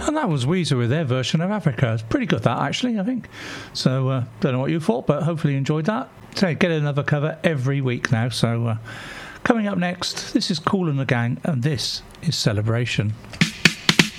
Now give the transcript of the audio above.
And that was Weezer with their version of Africa. It's pretty good, that, actually, I think. So, don't know what you thought, but hopefully you enjoyed that. So, get another cover every week now. So, coming up next, this is Kool and the Gang, and this is Celebration.